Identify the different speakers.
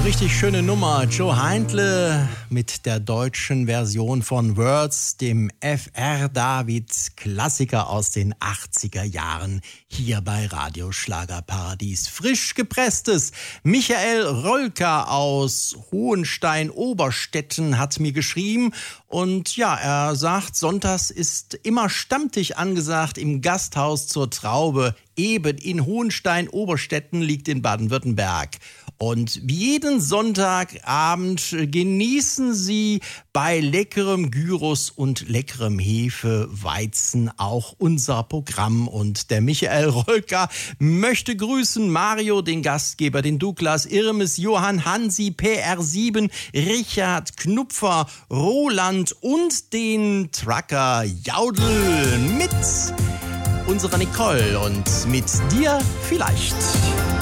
Speaker 1: richtig schöne Nummer. Joe Heindle mit der deutschen Version von Words, dem Fr. David Klassiker aus den 80er Jahren hier bei Radio Schlagerparadies. Frisch gepresstes. Michael Rolka aus Hohenstein-Oberstetten hat mir geschrieben und ja, er sagt, sonntags ist immer Stammtisch angesagt im Gasthaus zur Traube. Eben in Hohenstein-Oberstetten liegt in Baden-Württemberg. Und wie jeden Sonntagabend genießen Sie bei leckerem Gyros und leckerem Hefeweizen auch unser Programm. Und der Michael Rolka möchte grüßen Mario, den Gastgeber, den Douglas, Irmes, Johann, Hansi, PR7, Richard, Knupfer, Roland und den Trucker Jaudel mit unserer Nicole und mit dir vielleicht.